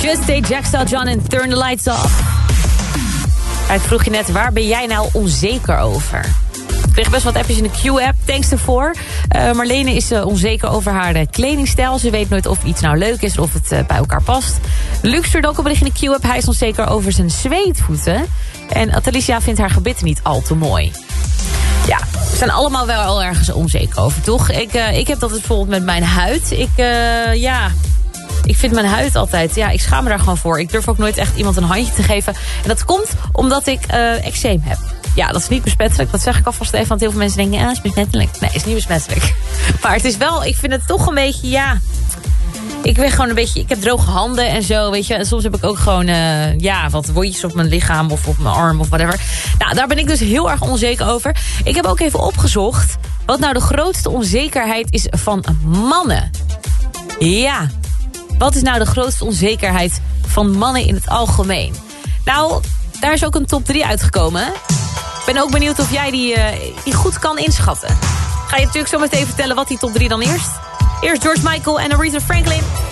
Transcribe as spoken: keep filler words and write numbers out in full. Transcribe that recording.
Just Stay, Jackstyle John en Turn the Lights Off. Ik vroeg je net, waar ben jij nou onzeker over? Ik kreeg best wat appjes in de Q-app, thanks ervoor. Uh, Marlene is uh, onzeker over haar uh, kledingstijl. Ze weet nooit of iets nou leuk is of het uh, bij elkaar past. Luc stuurde ook een bericht in de Q-app. Hij is onzeker over zijn zweetvoeten. En Atalicia vindt haar gebitten niet al te mooi. Ja, we zijn allemaal wel al ergens onzeker over, toch? Ik, uh, ik heb dat bijvoorbeeld met mijn huid. Ik, uh, ja... Ik vind mijn huid altijd, ja, ik schaam me daar gewoon voor. Ik durf ook nooit echt iemand een handje te geven. En dat komt omdat ik uh, eczeem heb. Ja, dat is niet besmettelijk. Dat zeg ik alvast even, want heel veel mensen denken... ja, het is besmettelijk. Nee, het is niet besmettelijk. Maar het is wel, ik vind het toch een beetje, ja... Ik ben gewoon een beetje, ik heb droge handen en zo, weet je. En soms heb ik ook gewoon, uh, ja, wat wondjes op mijn lichaam of op mijn arm of whatever. Nou, daar ben ik dus heel erg onzeker over. Ik heb ook even opgezocht wat nou de grootste onzekerheid is van mannen. Ja... Wat is nou de grootste onzekerheid van mannen in het algemeen? Nou, daar is ook een top drie uitgekomen. Ik ben ook benieuwd of jij die, uh, die goed kan inschatten. Ga je natuurlijk zo meteen vertellen wat die top drie dan eerst. Eerst George Michael en Aretha Franklin.